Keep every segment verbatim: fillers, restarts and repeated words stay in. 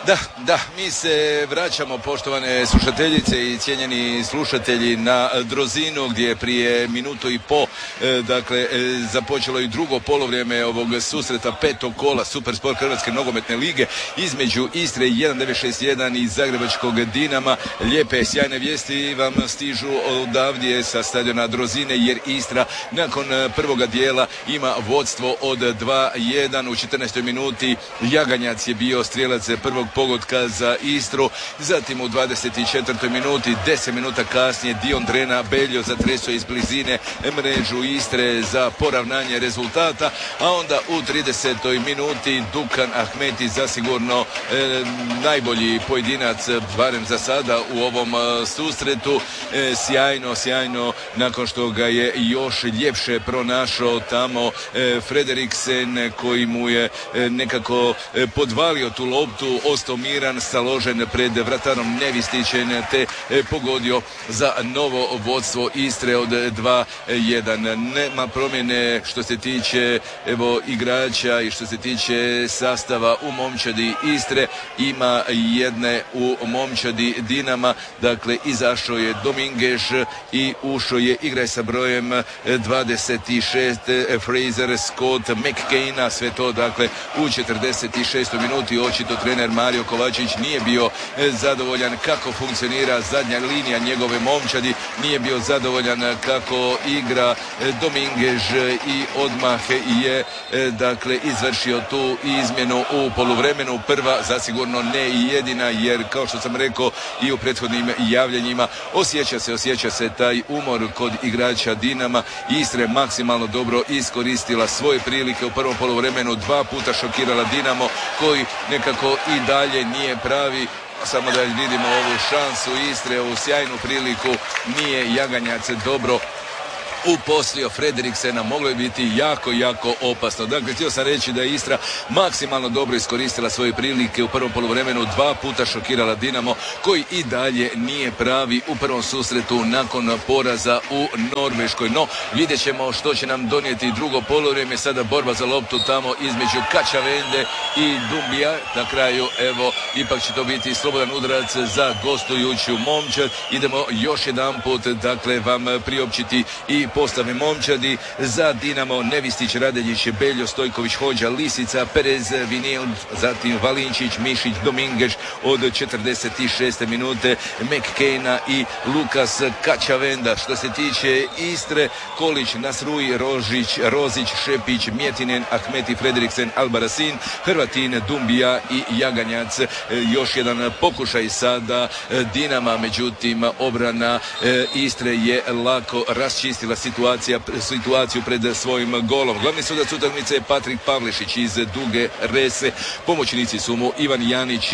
Da, da, mi se vraćamo, poštovane slušateljice i cijenjeni slušatelji, na Drozinu, gdje je prije minutu i po e, dakle, e, započelo i drugo polovrijeme ovog susreta petog kola Supersport Hrvatske nogometne lige između Istre jedan devet šest jedan i Zagrebačkog Dinama. Lijepe, sjajne vijesti vam stižu odavdje sa stadiona Drozine, jer Istra nakon prvoga dijela ima vodstvo od dva jedan. U četrnaestoj minuti Jaganjac je bio strijelac prvog pogotka za Istru, zatim u dvadeset četvrtoj minuti, deset minuta kasnije, Dion Drena Beljo zatresao iz blizine mrežu Istre za poravnanje rezultata, a onda u tridesetoj minuti Dukan Ahmeti, zasigurno e, najbolji pojedinac, barem za sada u ovom e, susretu, e, sjajno, sjajno, nakon što ga je još ljepše pronašao tamo e, Frederiksen, koji mu je e, nekako e, podvalio tu loptu, ostao miran, staložen pred vratarom Nevistićen, te e, pogodio za novo vodstvo Istre od dva jedan. Nema promjene što se tiče evo igrača i što se tiče sastava u momčadi Istre, ima jedne u momčadi Dinama, dakle izašao je Dominguez i ušao je igraj sa brojem dvadeset šest Fraser Scott McCain, sve to dakle u četrdeset šestoj minuti. Očito trener Mario Kovačić nije bio zadovoljan kako funkcionira zadnja linija njegove momčadi, nije bio zadovoljan kako igra Dominguez i odmah je dakle izvršio tu izmjenu u poluvremenu. Prva, zasigurno ne i jedina, jer kao što sam rekao i u prethodnim javljanjima, osjeća se, osjeća se taj umor kod igrača Dinama. Istra maksimalno dobro iskoristila svoje prilike u prvom poluvremenu, dva puta šokirala Dinamo, koji nekako i dalje nije pravi. Samo da vidimo ovu šansu Istre, ovu sjajnu priliku, nije Jaganjac dobro uposlio Frederiksena, moglo je biti jako, jako opasno. Dakle, htio sam reći da je Istra maksimalno dobro iskoristila svoje prilike u prvom poluvremenu, dva puta šokirala Dinamo, koji i dalje nije pravi u prvom susretu nakon poraza u Norveškoj. No, vidjet ćemo što će nam donijeti drugo poluvrijeme. Sada borba za loptu tamo između Kačavende i Dumbija. Na kraju, evo, ipak će to biti slobodan udarac za gostujuću momčad. Idemo još jedan put, dakle, vam priopćiti i postave momčadi. Za Dinamo Nevistić, Radeljić, Beljo, Stojković, Hođa, Lisica, Perez, Vinil, zatim Valinčić, Mišić, Dominguez od četrdeset šeste minute, McCaina i Lukas Kačavenda. Što se tiče Istre, Kolić, Nasruj, Rožić, Rozić, Šepić, Mjetinen, Ahmeti, Frederiksen, Albarasin, Hrvatin, Dumbija i Jaganjac. Još jedan pokušaj sada Dinama, međutim obrana Istre je lako raščistila situacija, situaciju pred svojim golom. Glavni sudac utakmice je Patrik Pavlešić iz Duge Rese. Pomoćnici su mu Ivan Janić,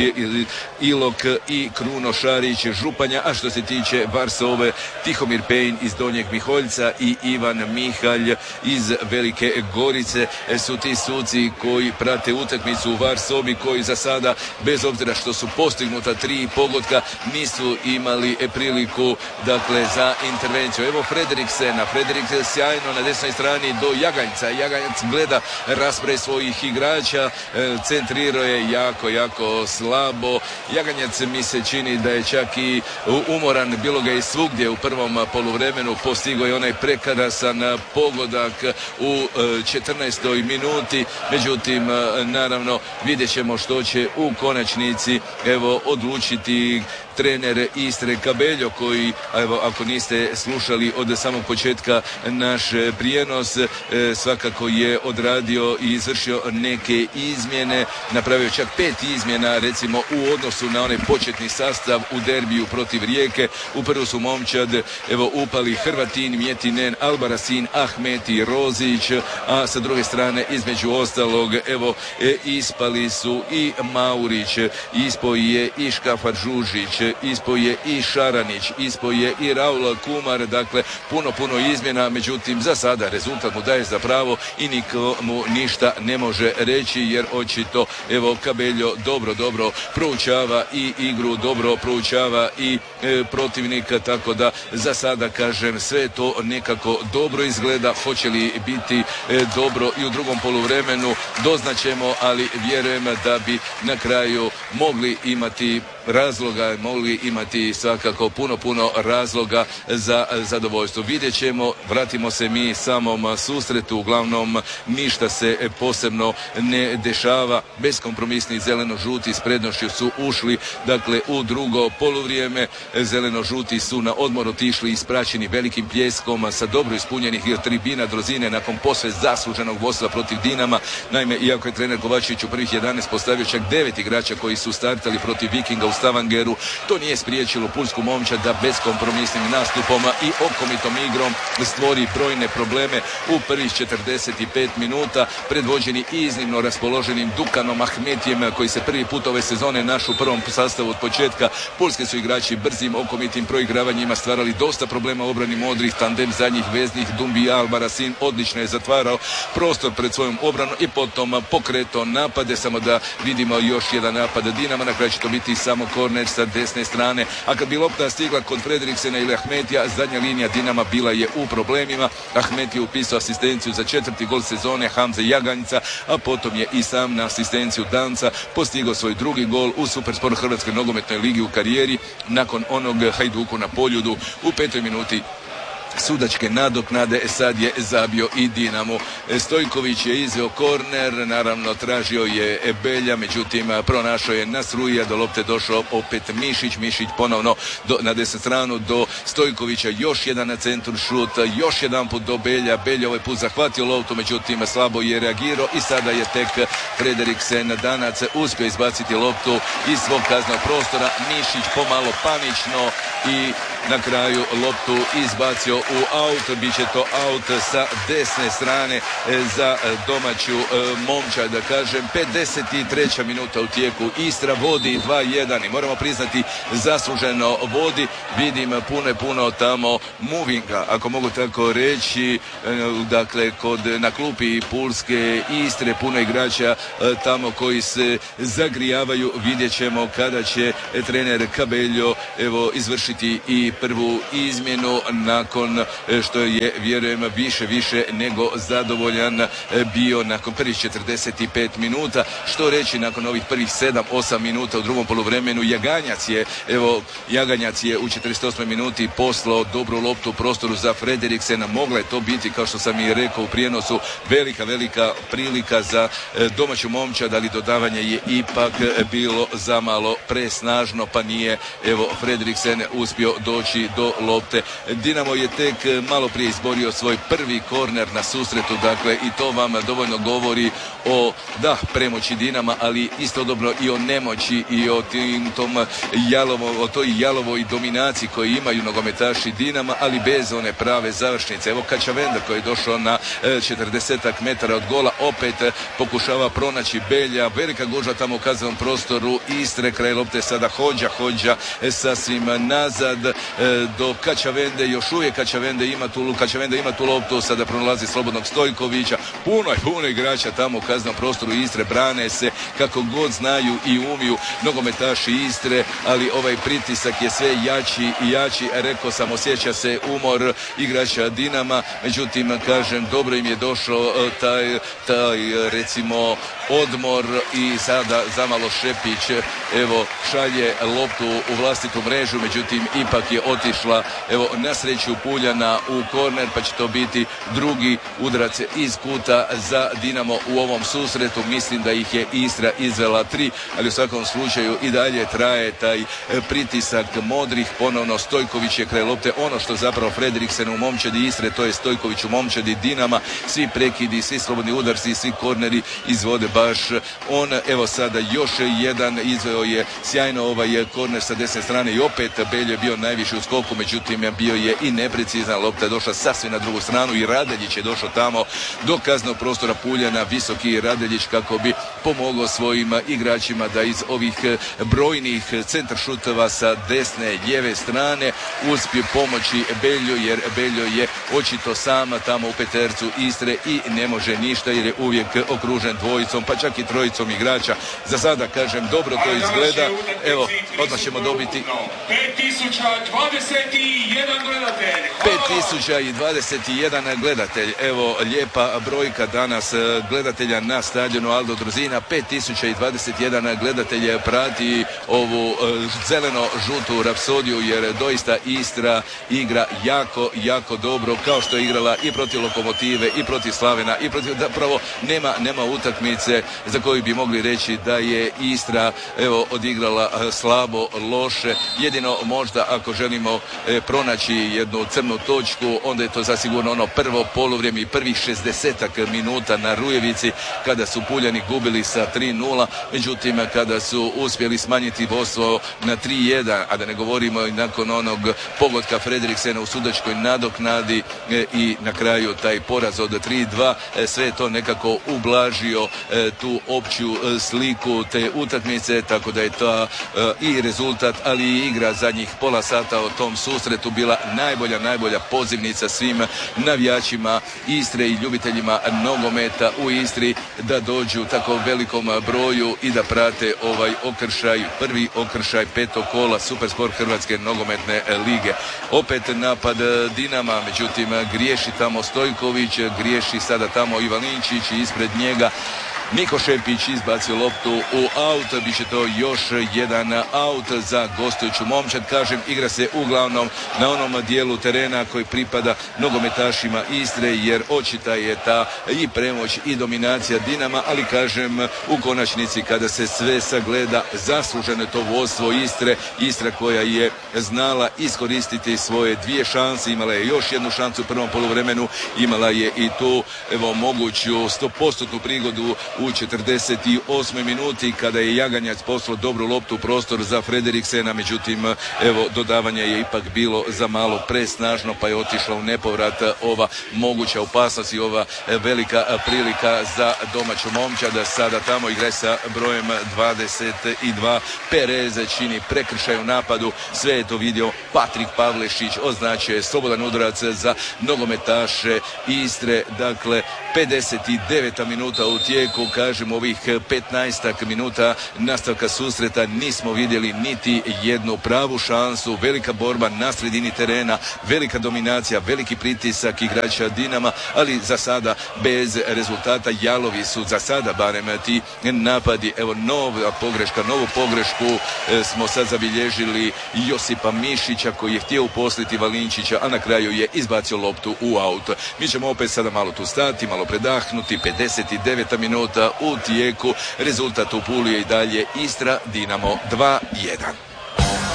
Ilok i Kruno Šarić Županja, a što se tiče Varsove, Tihomir Pejn iz Donjeg Miholjca i Ivan Mihalj iz Velike Gorice su ti suci koji prate utakmicu u Varsovi, koji za sada, bez obzira što su postignuta tri pogotka, nisu imali priliku dakle za intervenciju. Evo Frederiksena, Frederik sjajno na desnoj strani do Jaganjca. Jaganjac gleda raspred svojih igrača, centrirao je jako, jako slabo. Jaganjac mi se čini da je čak i umoran, bilo ga i svugdje u prvom poluvremenu. Postigao je onaj prekrasan pogodak u četrnaestoj minuti, međutim naravno vidjet ćemo što će u konačnici evo odlučiti trener Istre Kabeljo, koji, evo, ako niste slušali od samog početka naš prijenos, e, svakako je odradio i izvršio neke izmjene, napravio čak pet izmjena, recimo u odnosu na onaj početni sastav u derbiju protiv Rijeke. U prvu su momčad evo upali Hrvatin, Mjetinen, Albarasin, Ahmeti, Rozić, a sa druge strane između ostalog evo e, ispali su i Maurić, ispao je i Škafar Žužić, ispao je i Šaranić, ispao je i Raul Kumar, dakle puno, puno izmjena, međutim za sada rezultat mu daje za pravo i niko mu ništa ne može reći, jer očito evo Cabello dobro, dobro proučava i igru, dobro proučava i e, protivnika, tako da za sada kažem sve to nekako dobro izgleda. Hoće li biti e, dobro i u drugom poluvremenu doznaćemo, ali vjerujem da bi na kraju mogli imati razloga, mogli imati svakako puno, puno razloga za zadovoljstvo. Vidjet ćemo, vratimo se mi samom susretu, uglavnom ništa se posebno ne dešava. Beskompromisni zeleno-žuti s prednošću su ušli, dakle, u drugo poluvrijeme. Zeleno-žuti su na odmor otišli ispraćeni velikim pljeskom sa dobro ispunjenih tribina Drozine nakon posve zasluženog vodstva protiv Dinama. Naime, iako je trener Kovačević u prvih jedanaest postavio čak devet igrača koji su startali protiv Vikinga u Stavangeru, to nije spriječilo pulsku momčad da beskompromisnim nastupom i okomitom igrom stvori brojne probleme u prvih četrdeset pet minuta, predvođeni iznimno raspoloženim Dukanom Ahmetijem, koji se prvi put ove sezone našu u prvom sastavu od početka. Pulski su igrači brzim okomitim proigravanjima stvarali dosta problema u obrani modrih, tandem zadnjih veznih Dumbia Albarasin odlično je zatvarao prostor pred svojom obranom i potom pokreto napade. Samo da vidimo još jedan napad Dinama, na kraju će to biti samo korner sa desne strane, a kad bi lopta stigla kod Fredriksena ili Ahmetija, zadnja linija Dinama bila je u problemima. Ahmet je upisao asistenciju za četvrti gol sezone Hamze Jaganjca, a potom je i sam na asistenciju Danca postigao svoj drugi gol u Supersport Hrvatskoj nogometnoj ligi u karijeri nakon onog Hajduku na Poljudu u petoj minuti sudačke nadoknade. Sad je zabio i Dinamo. Stojković je izveo korner, naravno tražio je Belja, međutim pronašao je Nasruija, do lopte došao opet Mišić, Mišić ponovno do, na desnu stranu do Stojkovića, još jedan na centru šut, još jedan put do Belja, Belja ovaj put zahvatio loptu, međutim slabo je reagirao i sada je tek Frederiksen Danac uspio izbaciti loptu iz svog kaznog prostora. Mišić pomalo panično i na kraju loptu izbacio u aut, bit će to aut sa desne strane za domaću momčad, da kažem. pedeset treća minuta u tijeku, Istra vodi dva jedan i moramo priznati zasluženo vodi. Vidim puno puno tamo movinga, ako mogu tako reći, dakle kod na klupi Pulske Istre puno igrača tamo koji se zagrijavaju. Vidjet ćemo kada će trener Cabello evo izvršiti i prvu izmjenu nakon što je, vjerujem, više više nego zadovoljan bio nakon prvih četrdeset pet minuta. Što reći nakon ovih prvih sedam osam minuta u drugom poluvremenu? Jaganjac je, evo, Jaganjac je u četrdeset osmoj minuti poslao dobru loptu u prostoru za Frederiksena. Mogla je to biti, kao što sam i rekao u prijenosu, velika, velika prilika za domaću momčad, ali dodavanje je ipak bilo zamalo presnažno, pa nije, evo, Frederiksen uspio doći do lopte. Dinamo je tek malo prije izborio svoj prvi korner na susretu, dakle i to vam dovoljno govori o, da, premoći Dinama, ali istodobno i o nemoći i o tim, tom jalovo, o toj jalovoj dominaciji koju imaju nogometaši Dinama, ali bez one prave završnice. Evo Kačavenda koji je došao na četrdesetak metara od gola, opet pokušava pronaći Belja, velika gužva tamo u kaznenom prostoru Istre, kraj lopte sada Hođa, Hođa sasvim nazad do Kačavende, još uvijek Kačavende ima tu, Kačavende ima tu loptu, sada pronalazi slobodnog Stojkovića, puno je puno igrača tamo u kaznenom prostoru Istre, brane se kako god znaju i umiju nogometaši Istre, ali ovaj pritisak je sve jači i jači. Rekao sam, osjeća se umor igrača Dinama, međutim kažem, dobro im je došao taj, taj recimo odmor i sada zamalo Šepić evo šalje loptu u vlastitu mrežu, međutim ipak je otišla evo na sreću Puljana u korner, pa će to biti drugi udarac iz kuta za Dinamo u ovom susretu. Mislim da ih je Istra izvela tri, ali u svakom slučaju i dalje traje taj pritisak modrih. Ponovno Stojković je kraj lopte, ono što zapravo Frederiksen u momčadi Istre, to je Stojković u momčadi Dinama. Svi prekidi, svi slobodni udarci, svi korneri izvode baš on. Evo sada još jedan izveo je sjajno ovaj korner sa desne strane i opet Belje je bio najviše ići u skoku, međutim bio je i neprecizan, lopta je došla sasvim na drugu stranu i Radeljić je došao tamo do kaznenog prostora Puljana, visoki Radeljić kako bi pomogao svojim igračima da iz ovih brojnih centar šutova sa desne, lijeve strane uspije pomoći Belju, jer Beljo je očito sama tamo u petercu Istre i ne može ništa jer je uvijek okružen dvojicom, pa čak i trojicom igrača. Za sada, kažem, dobro to izgleda. Evo, odmah ćemo dobiti pet tisuća dvadeset jedan gledatelj. pet tisuća dvadeset jedan gledatelj. Evo, lijepa brojka danas gledatelja na stadionu Aldo Drozina. pet tisuća dvadeset jedan gledatelj prati ovu zeleno-žutu rapsodiju, jer doista Istra igra jako, jako dobro, kao što je igrala i protiv Lokomotive, i protiv Slavena, i protiv, zapravo nema, nema utakmice za koju bi mogli reći da je Istra, evo, odigrala slabo, loše. Jedino možda ako želimo e, pronaći jednu crnu točku, onda je to zasigurno ono prvo poluvrijeme i prvih šezdesetak minuta na Rujevici, kada su Puljani gubili sa tri nula, međutim kada su uspjeli smanjiti vodstvo na tri jedan, a da ne govorimo i nakon onog pogotka Fredriksena u sudačkoj nadoknadi e, i na kraju taj poraz od tri dva, e, sve je to nekako ublažio e, tu opću e, sliku te utakmice, tako da je to e, i rezultat, ali i igra zadnjih pola sata o tom susretu bila najbolja, najbolja pozivnica svim navijačima Istre i ljubiteljima nogometa u Istri da dođu u tako velikom broju i da prate ovaj okršaj, prvi okršaj petog kola Supersport Hrvatske nogometne lige. Opet napad Dinama, međutim griješi tamo Stojković, griješi sada tamo Ivalinčić i ispred njega Niko Šepić izbacio loptu u aut, bit će to još jedan aut za gostujuću momčad. Kažem, igra se uglavnom na onom dijelu terena koji pripada nogometašima Istre, jer očita je ta i premoć i dominacija Dinama, ali kažem, u konačnici kada se sve sagleda, zasluženo je to vodstvo Istre, Istra koja je znala iskoristiti svoje dvije šanse, imala je još jednu šansu u prvom poluvremenu, imala je i tu, evo, moguću sto posto prigodu u četrdeset osmoj minuti kada je Jaganjac poslao dobru loptu u prostor za Frederiksena, međutim evo dodavanje je ipak bilo za malo presnažno, pa je otišla u nepovrat ova moguća opasnost i ova velika prilika za domaću momčad. Sada tamo igra sa brojem dvadeset dva, Perez čini prekršaj u napadu, sve je to vidio Patrik Pavlešić, označio je slobodan udarac za nogometaše Istre. Dakle, pedeset deveta minuta u tijeku, kažem, ovih petnaestak minuta nastavka susreta nismo vidjeli niti jednu pravu šansu, velika borba na sredini terena, velika dominacija, veliki pritisak igrača Dinama, ali za sada bez rezultata. Jalovi su za sada barem ti napadi. Evo, nova pogreška, novu pogrešku e, smo sad zabilježili Josipa Mišića koji je htio uposliti Valinčića, a na kraju je izbacio loptu u aut. Mi ćemo opet sada malo tu stati, malo predahnuti. pedeset deveta minuta u tijeku, rezultat u Puli je i dalje Istra Dinamo dva jedan.